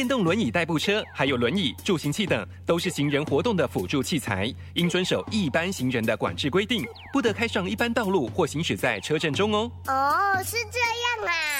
电动轮椅代步车，还有轮椅、助行器等，都是行人活动的辅助器材，应遵守一般行人的管制规定，不得开上一般道路或行驶在车阵中哦。 哦，是这样啊。